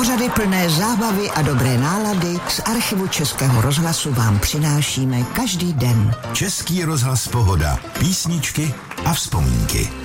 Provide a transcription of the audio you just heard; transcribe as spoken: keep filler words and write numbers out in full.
Pořady plné zábavy a dobré nálady z archivu Českého rozhlasu vám přinášíme každý den. Český rozhlas Pohoda. Písničky a vzpomínky.